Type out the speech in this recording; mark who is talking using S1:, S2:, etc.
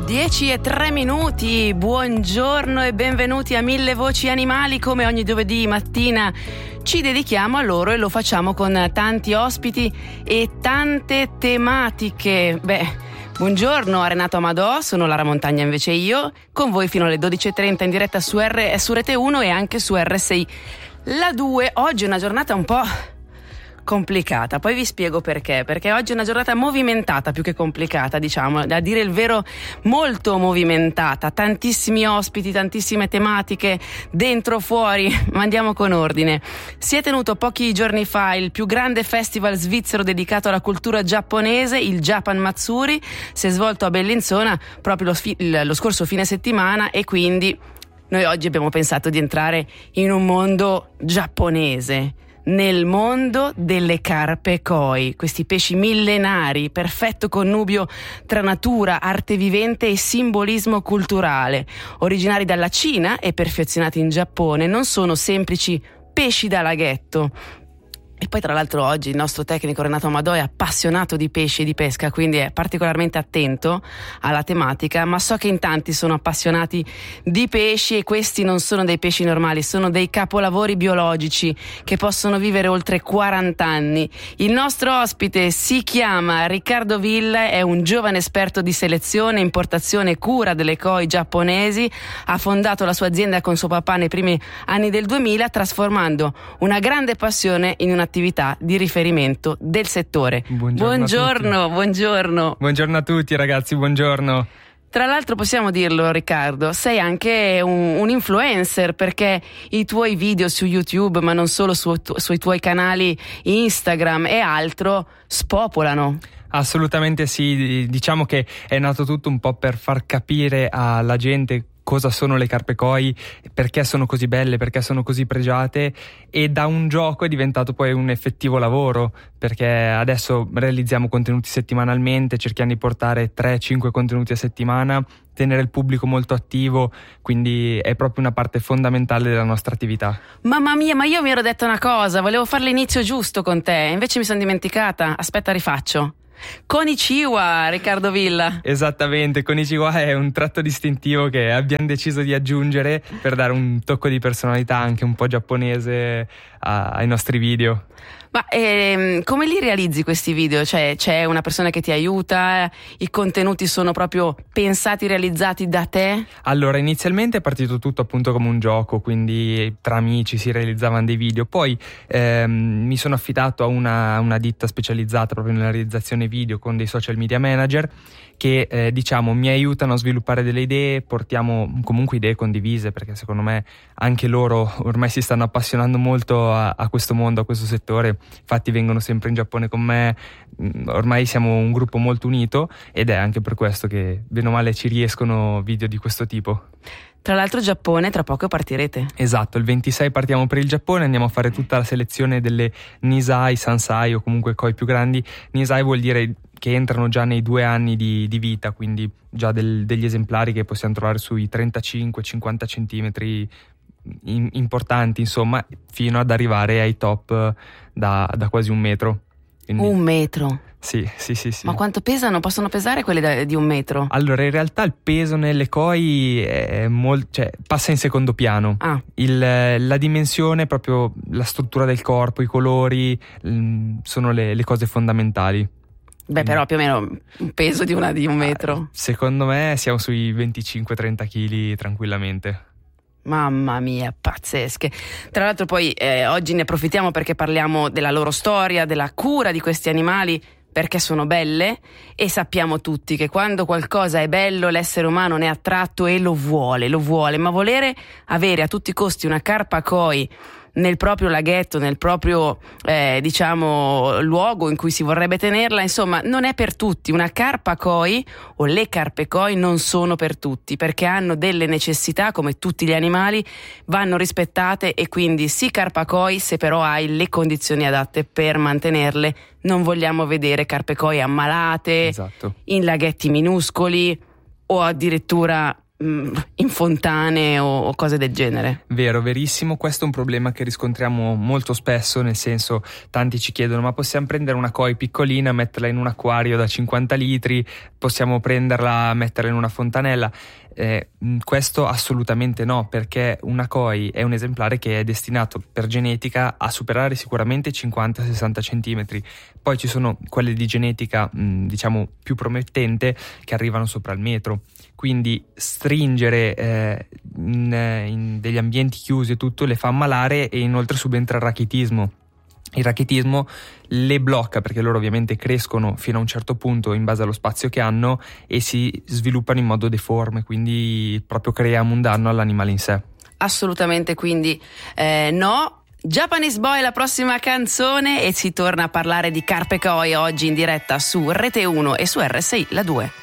S1: 10:03, buongiorno e benvenuti a Mille Voci Animali. Come ogni giovedì mattina ci dedichiamo a loro e lo facciamo con tanti ospiti e tante tematiche. Buongiorno a Renato Amadò, sono Lara Montagna invece io, con voi fino alle 12:30 in diretta su Rete 1 e anche su R6 La 2. Oggi è una giornata un po' complicata, poi vi spiego perché oggi è una giornata movimentata più che complicata, diciamo, a dire il vero molto movimentata, tantissimi ospiti, tantissime tematiche dentro fuori, ma andiamo con ordine. Si è tenuto pochi giorni fa il più grande festival svizzero dedicato alla cultura giapponese, il Japan Matsuri, si è svolto a Bellinzona proprio lo scorso fine settimana e quindi noi oggi abbiamo pensato di entrare in un mondo giapponese, nel mondo delle carpe koi, questi pesci millenari, perfetto connubio tra natura, arte vivente e simbolismo culturale. Originari dalla Cina e perfezionati in Giappone, non sono semplici pesci da laghetto. E poi tra l'altro oggi il nostro tecnico Renato Amadò è appassionato di pesci e di pesca, quindi è particolarmente attento alla tematica, ma so che in tanti sono appassionati di pesci e questi non sono dei pesci normali, sono dei capolavori biologici che possono vivere oltre 40 anni. Il nostro ospite si chiama Riccardo Villa, è un giovane esperto di selezione, importazione e cura delle koi giapponesi, ha fondato la sua azienda con suo papà nei primi anni del 2000, trasformando una grande passione in un'attività di riferimento del settore. Buongiorno.
S2: Buongiorno a tutti ragazzi, buongiorno.
S1: Tra l'altro possiamo dirlo, Riccardo, sei anche un influencer, perché i tuoi video su YouTube, ma non solo sui tuoi canali Instagram e altro, spopolano.
S2: Assolutamente sì, diciamo che è nato tutto un po' per far capire alla gente cosa sono le carpe koi, perché sono così belle, perché sono così pregiate, e da un gioco è diventato poi un effettivo lavoro, perché adesso realizziamo contenuti settimanalmente, cerchiamo di portare 3-5 contenuti a settimana, tenere il pubblico molto attivo, quindi è proprio una parte fondamentale della nostra attività.
S1: Mamma mia, ma io mi ero detta una cosa, volevo fare l'inizio giusto con te, invece mi sono dimenticata. Aspetta, rifaccio. Konnichiwa, Riccardo Villa.
S2: Esattamente, Konnichiwa è un tratto distintivo che abbiamo deciso di aggiungere per dare un tocco di personalità anche un po' giapponese ai nostri video.
S1: Ma come li realizzi questi video? Cioè, c'è una persona che ti aiuta? I contenuti sono proprio pensati, realizzati da te?
S2: Allora, inizialmente è partito tutto appunto come un gioco, quindi tra amici si realizzavano dei video. Poi mi sono affidato a una ditta specializzata proprio nella realizzazione video con dei social media manager che diciamo mi aiutano a sviluppare delle idee, portiamo comunque idee condivise, perché secondo me anche loro ormai si stanno appassionando molto a questo mondo, a questo settore, infatti vengono sempre in Giappone con me, ormai siamo un gruppo molto unito ed è anche per questo che bene o male ci riescono video di questo tipo.
S1: Tra l'altro Giappone, tra poco partirete.
S2: Esatto, il 26 partiamo per il Giappone, andiamo a fare tutta la selezione delle Nisai, Sansai o comunque koi più grandi. Nisai vuol dire che entrano già nei 2 anni di vita, quindi già degli esemplari che possiamo trovare sui 35-50 centimetri importanti, insomma, fino ad arrivare ai top da quasi 1 metro. Quindi...
S1: 1 metro?
S2: Sì.
S1: Ma quanto pesano? Possono pesare quelle di 1 metro?
S2: Allora, in realtà il peso nelle koi è passa in secondo piano. La dimensione, proprio la struttura del corpo, i colori, sono le cose fondamentali.
S1: Però più o meno un peso di 1 metro.
S2: Secondo me siamo sui 25-30 kg tranquillamente.
S1: Mamma mia, pazzesche. Tra l'altro poi oggi ne approfittiamo perché parliamo della loro storia, della cura di questi animali, perché sono belle, e sappiamo tutti che quando qualcosa è bello l'essere umano ne è attratto e lo vuole, ma volere avere a tutti i costi una carpa koi nel proprio laghetto, nel proprio luogo in cui si vorrebbe tenerla, insomma non è per tutti. Una carpa koi o le carpe koi non sono per tutti, perché hanno delle necessità, come tutti gli animali, vanno rispettate, e quindi sì carpa koi se però hai le condizioni adatte per mantenerle. Non vogliamo vedere carpe koi ammalate,
S2: esatto,
S1: in laghetti minuscoli o addirittura in fontane o cose del genere.
S2: Vero, verissimo, questo è un problema che riscontriamo molto spesso, nel senso, tanti ci chiedono: ma possiamo prendere una koi piccolina, metterla in un acquario da 50 litri, possiamo prenderla, metterla in una fontanella? Questo assolutamente no, perché una koi è un esemplare che è destinato per genetica a superare sicuramente 50-60 centimetri. Poi ci sono quelle di genetica diciamo più promettente che arrivano sopra il metro, quindi stringere in degli ambienti chiusi e tutto le fa ammalare, e inoltre subentra il rachitismo. Il rachitismo le blocca perché loro ovviamente crescono fino a un certo punto in base allo spazio che hanno e si sviluppano in modo deforme, quindi proprio creiamo un danno all'animale in sé.
S1: Assolutamente, quindi no. Japanese Boy, la prossima canzone, e si torna a parlare di carpe koi oggi in diretta su Rete 1 e su RSI La 2.